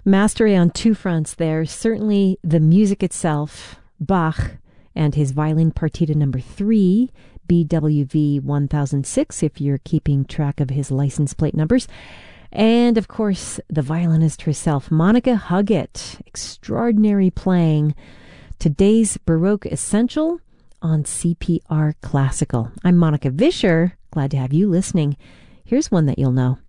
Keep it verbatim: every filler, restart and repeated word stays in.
Mastery on two fronts there. Certainly the music itself, Bach, and his violin partita number three, B W V one thousand six, if you're keeping track of his license plate numbers. And, of course, the violinist herself, Monica Huggett. Extraordinary playing. Today's Baroque Essential on C P R Classical. I'm Monica Vischer. Glad to have you listening. Here's one that you'll know.